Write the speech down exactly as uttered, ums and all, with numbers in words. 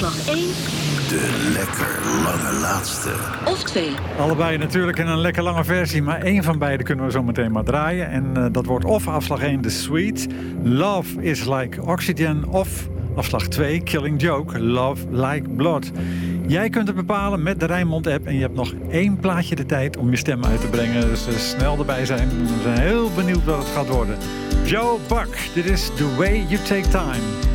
afslag één. De lekker lange laatste. Of twee. Allebei natuurlijk in een lekker lange versie, maar één van beide kunnen we zo meteen maar draaien. En uh, dat wordt of afslag één, The Sweet, Love is Like Oxygen, of afslag twee, Killing Joke, Love Like Blood. Jij kunt het bepalen met de Rijnmond-app en je hebt nog één plaatje de tijd om je stem uit te brengen. Dus uh, snel erbij zijn. We zijn heel benieuwd wat het gaat worden. Joe Buck, dit is The Way You Take Time.